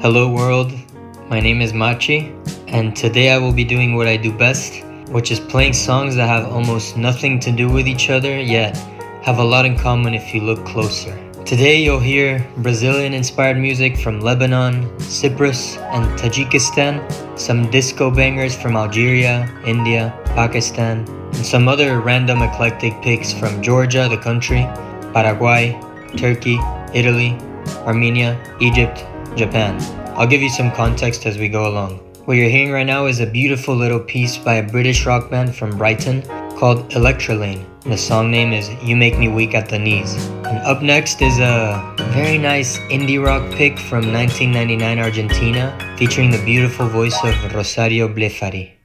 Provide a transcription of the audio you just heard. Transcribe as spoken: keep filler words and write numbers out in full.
Hello world, my name is Machi, and today I will be doing what I do best, which is playing songs that have almost nothing to do with each other, yet have a lot in common if you look closer. Today you'll hear Brazilian-inspired music from Lebanon, Cyprus, and Tajikistan, some disco bangers from Algeria, India, Pakistan, and some other random eclectic picks from Georgia, the country, Paraguay, Turkey, Italy, Armenia, Egypt, Japan. I'll give you some context as we go along. What you're hearing right now is a beautiful little piece by a British rock band from Brighton called Electralane. The song name is You Make Me Weak at the Knees. And up next is a very nice indie rock pick from nineteen ninety-nine Argentina, featuring the beautiful voice of Rosario Blefari.